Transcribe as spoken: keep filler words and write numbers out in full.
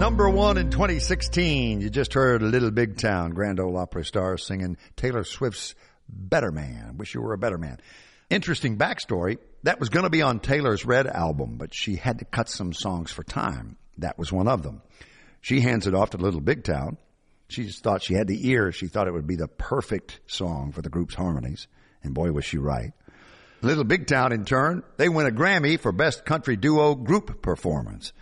Number one in twenty sixteen. You just heard Little Big Town, Grand Ole Opry star singing Taylor Swift's Better Man. Wish You Were a Better Man. Interesting backstory. That was going to be on Taylor's Red album, but she had to cut some songs for time. That was one of them. She hands it off to Little Big Town. She just thought she had the ear. She thought it would be the perfect song for the group's harmonies. And boy, was she right. Little Big Town, in turn, they win a Grammy for Best Country Duo Group Performance.